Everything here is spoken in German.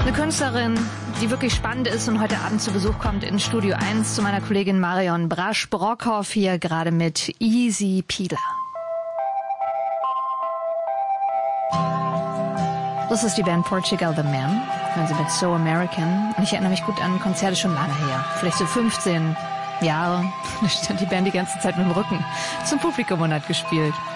Eine Künstlerin, die wirklich spannend ist und heute Abend zu Besuch kommt in Studio 1 zu meiner Kollegin Marion Brasch-Brockhoff hier gerade mit Easy Peeler. Das ist die Band Portugal The Man, hören Sie mit So American. Und ich erinnere mich gut an Konzerte schon lange her, vielleicht so 15 Jahre. Da stand die Band die ganze Zeit mit dem Rücken zum Publikum und hat gespielt.